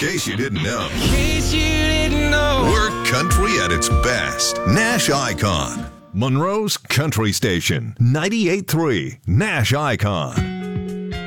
case you didn't know, We're we're country at its best. Nash Icon. Monroe's Country Station. 98.3 Nash Icon.